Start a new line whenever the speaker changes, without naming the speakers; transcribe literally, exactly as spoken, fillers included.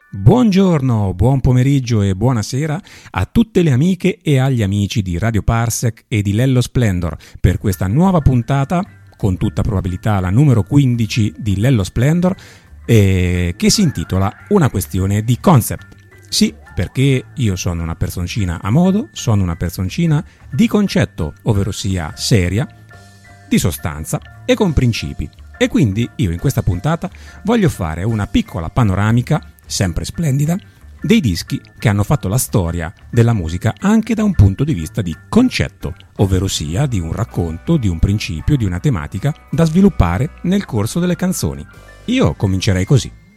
Buongiorno, buon pomeriggio e buonasera a tutte le amiche e agli amici di Radio Parsec e di Lello Splendor per questa nuova puntata, con tutta probabilità la numero quindici di Lello Splendor, eh, che si intitola Una questione di concept. Sì, perché io sono una personcina a modo, sono una personcina di concetto, ovvero sia seria, di sostanza e con principi. E quindi io in questa puntata voglio fare una piccola panoramica, sempre splendida, dei dischi che hanno fatto la storia della musica anche da un punto di vista di concetto, ovvero sia di un racconto, di un principio, di una tematica da sviluppare nel corso delle canzoni. Io comincerei così.